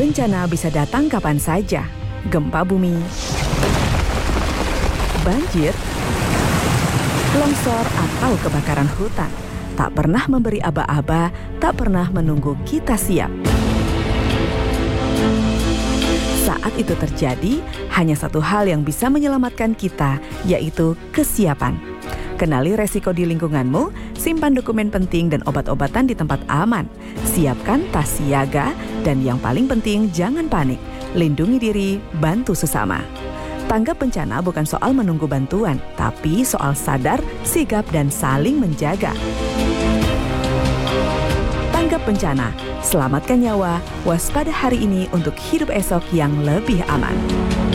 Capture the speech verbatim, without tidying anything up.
Bencana bisa datang kapan saja. Gempa bumi, banjir, longsor atau kebakaran hutan. Tak pernah memberi aba-aba, tak pernah menunggu kita siap. Saat itu terjadi, hanya satu hal yang bisa menyelamatkan kita, yaitu kesiapan. Kenali resiko di lingkunganmu, simpan dokumen penting dan obat-obatan di tempat aman. Siapkan tas siaga, dan yang paling penting jangan panik. Lindungi diri, bantu sesama. Tanggap bencana bukan soal menunggu bantuan, tapi soal sadar, sigap, dan saling menjaga. Tanggap bencana, selamatkan nyawa, waspada hari ini untuk hidup esok yang lebih aman.